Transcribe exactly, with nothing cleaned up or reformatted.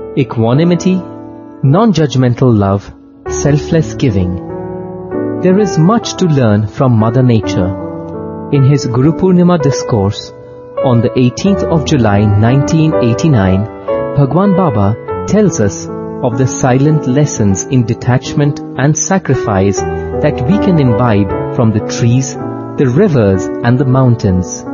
equanimity, non-judgmental love, selfless giving. There is much to learn from Mother Nature. In his Guru Purnima discourse on the eighteenth of July nineteen eighty-nine, Bhagwan Baba tells us of the silent lessons in detachment and sacrifice that we can imbibe from the trees, the rivers and the mountains.